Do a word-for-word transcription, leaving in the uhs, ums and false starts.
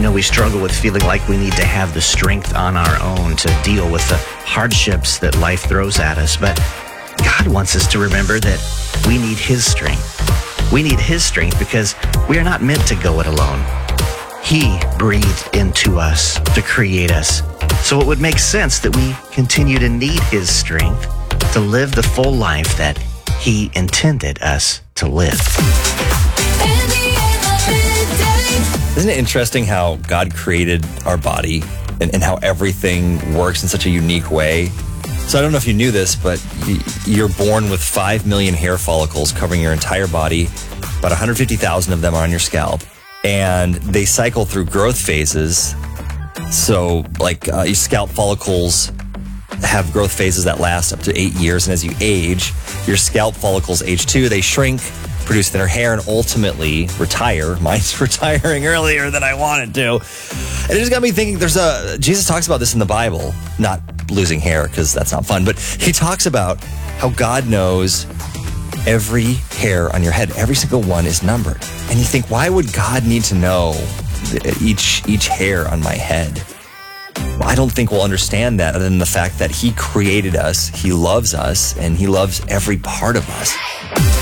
know, we struggle with feeling like we need to have the strength on our own to deal with the hardships that life throws at us. But God wants us to remember that we need His strength. We need His strength because we are not meant to go it alone. He breathed into us to create us. So it would make sense that we continue to need His strength to live the full life that He intended us to live. Isn't it interesting how God created our body and, and how everything works in such a unique way? So I don't know if you knew this, but you're born with five million hair follicles covering your entire body. About one hundred fifty thousand of them are on your scalp. And they cycle through growth phases. So like uh, your scalp follicles have growth phases that last up to eight years. And as you age, your scalp follicles age too. They shrink, produce thinner hair, and ultimately retire. Mine's retiring earlier than I wanted to. And it just got me thinking, there's a, Jesus talks about this in the Bible, not losing hair because that's not fun, but he talks about how God knows every hair on your head, every single one is numbered. And you think, why would God need to know each, each hair on my head? Well, I don't think we'll understand that other than the fact that he created us, he loves us, and he loves every part of us.